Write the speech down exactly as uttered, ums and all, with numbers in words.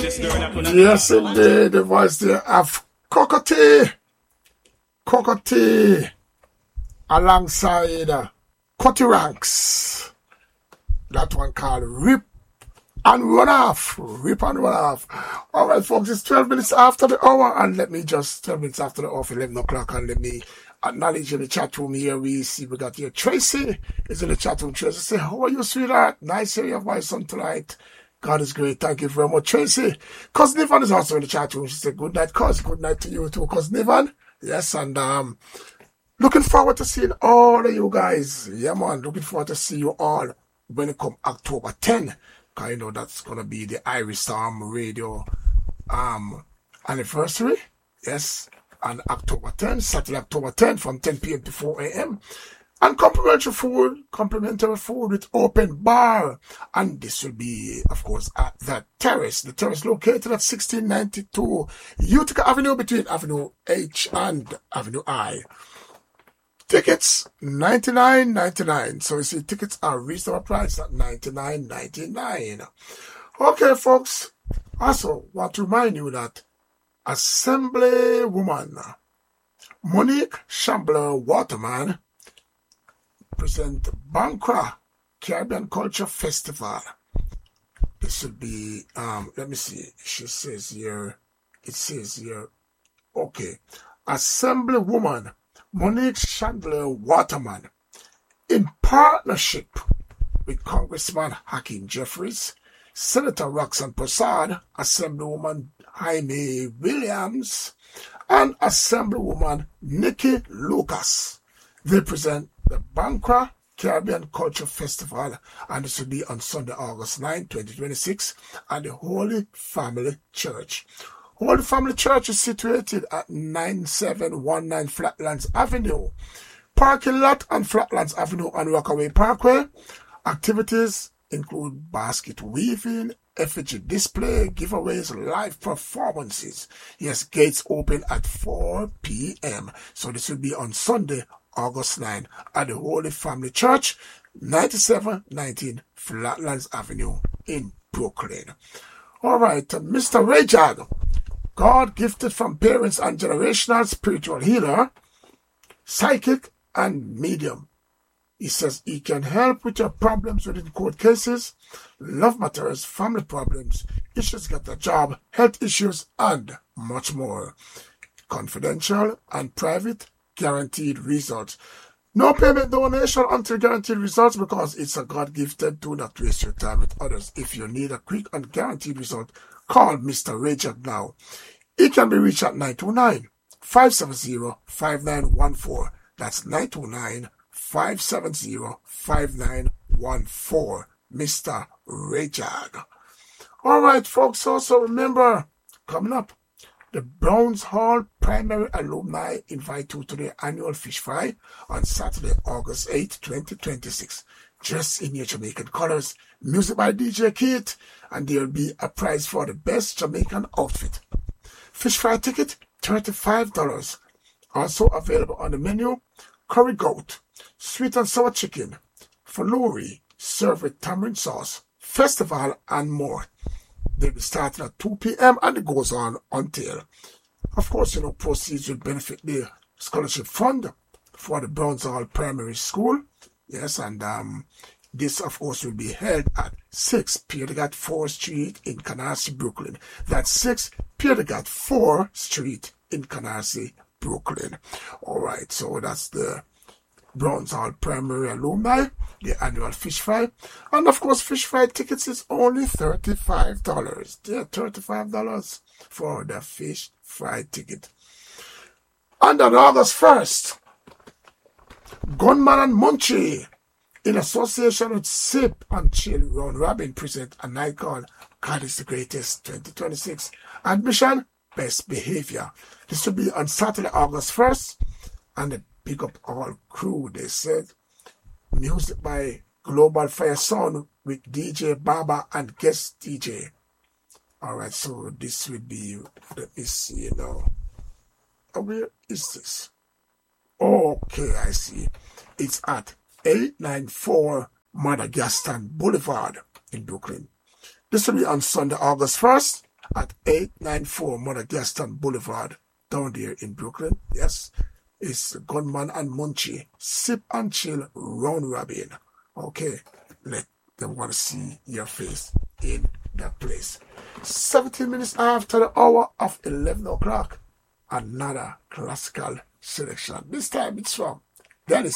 Yes, indeed. The voice there of Cocotte. Cocotte. Alongside uh, Cutty Ranks. That one called Rip and Run Off. Rip and Run Off. All right, folks, it's twelve minutes after the hour. And let me just, twelve minutes after the hour, eleven o'clock. And let me acknowledge in the chat room here. We see we got here. Tracy is in the chat room. Tracy say, how are you, sweetheart? Nice hearing your voice on tonight. God is great. Thank you very much, Tracy. Cousin Ivan is also in the chat room. She said, good night, cuz. Good night to you too, Cousin Ivan. Yes, and um, looking forward to seeing all of you guys. Yeah, man. Looking forward to see you all when it come October tenth. Because you know that's going to be the Irish Storm Radio um, anniversary. Yes, on October tenth, Saturday, October tenth, from ten p.m. to four a.m. And complimentary food, complimentary food with open bar. And this will be, of course, at the Terrace. The Terrace located at sixteen ninety-two Utica Avenue between Avenue H and Avenue I. Tickets, ninety-nine ninety-nine. So you see, tickets are reasonable price at ninety-nine ninety-nine. Okay, folks. Also, want to remind you that Assemblywoman Monique Chambler Waterman present Bankra Caribbean Culture Festival. This will be, um, let me see, she says here, it says here, okay, Assemblywoman Monique Chandler Waterman, in partnership with Congressman Hakeem Jeffries, Senator Roxanne Prasad, Assemblywoman Jaime Williams, and Assemblywoman Nikki Lucas. They present the Bankra Caribbean Culture Festival, and this will be on Sunday, August ninth, twenty twenty-six, at the Holy Family Church. Holy Family Church is situated at nine seven one nine Flatlands Avenue. Parking lot on Flatlands Avenue on Rockaway Parkway. Activities include basket weaving, effigy display, giveaways, live performances. Yes, gates open at four p.m. So this will be on Sunday, August ninth, at the Holy Family Church, ninety-seven nineteen Flatlands Avenue in Brooklyn. All right, Mister Ray Jag, God gifted from parents and generational spiritual healer, psychic and medium. He says he can help with your problems within court cases, love matters, family problems, issues to get a job, health issues, and much more. Confidential and private, guaranteed results. No payment donation until guaranteed results, because it's a God-gifted. Do not waste your time with others. If you need a quick and guaranteed result, call Mister Rajak now. He can be reached at nine two nine, five seven zero, five nine one four. That's nine two nine, five seven zero, five nine one four. Mister Rajak. All right, folks. Also remember, coming up, the Browns Hall Primary Alumni invite you to the annual fish fry on Saturday, August eighth, twenty twenty-six. Dress in your Jamaican colors, music by D J Keith, and there will be a prize for the best Jamaican outfit. Fish fry ticket, thirty-five dollars. Also available on the menu, curry goat, sweet and sour chicken, faluri, served with tamarind sauce, festival, and more. They'll be starting at two p.m. and it goes on until, of course, you know, proceeds will benefit the scholarship fund for the Browns Hall Primary School. Yes, and um, this, of course, will be held at six Pierregat fourth Street in Canarsie, Brooklyn. That's six Pierregat fourth Street in Canarsie, Brooklyn. All right, so that's the Browns Hall Primary Alumni, the annual fish fry. And of course, fish fry tickets is only thirty-five dollars. Yeah, thirty-five dollars for the fish fry ticket. And on August first, Gunman and Munchie, in association with Sip and Chill Round Robin, present a night called God is the Greatest twenty twenty-six. Admission, Best Behavior. This will be on Saturday, August first, and the Big Up All crew, they said. Music by Global Fire Sound with D J Baba and guest D J. Alright, so this will be, let me see now. Oh, where is this? Okay, I see. It's at eight ninety-four Madagascar Boulevard in Brooklyn. This will be on Sunday, August first, at eight ninety-four Mother Gaston Boulevard down there in Brooklyn. Yes, it's Gunman and Munchie Sip and Chill Round Robin. Okay, let them want to see your face in that place. seventeen minutes after the hour of eleven o'clock, another classical selection. This time it's from Dennis